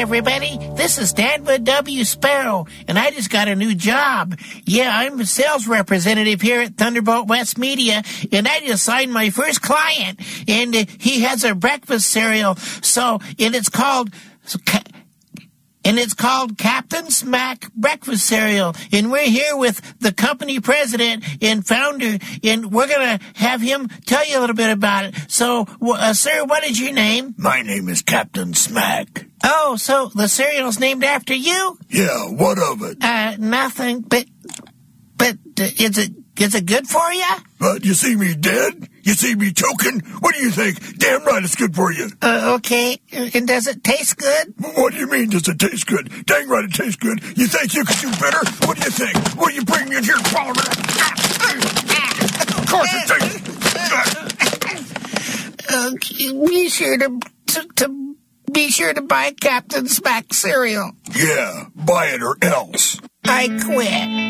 everybody. This is Danwood W. Sparrow, and I just got a new job. Yeah, I'm a sales representative here at Thunderbolt West Media, and I just signed my first client, and he has a breakfast cereal, and it's called Captain Smack Breakfast Cereal. And we're here with the company president and founder, and we're going to have him tell you a little bit about it. So, sir, what is your name? My name is Captain Smack. Oh, so the cereal's named after you? Yeah, what of it? Nothing, but is it good for you? You see me dead? You see me choking? What do you think? Damn right it's good for you. Okay. And does it taste good? What do you mean, does it taste good? Dang right it tastes good. You think you could do better? What do you think? What do you bring me in here? Of course it tastes. Okay, be sure to buy Captain Smack cereal. Yeah, buy it or else. I quit.